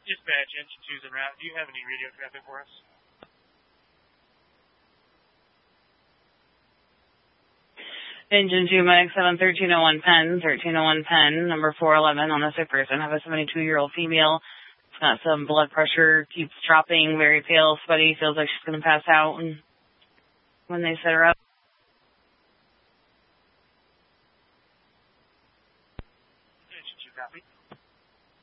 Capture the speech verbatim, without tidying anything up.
Dispatch, engine two's en route. Do you have any radio traffic for us? Engine two, Medic seven, thirteen oh one Penn, thirteen oh one Penn, number four eleven on a sick person. I have a seventy-two-year-old female. She's got some blood pressure, keeps dropping, very pale, sweaty, feels like she's going to pass out when they set her up.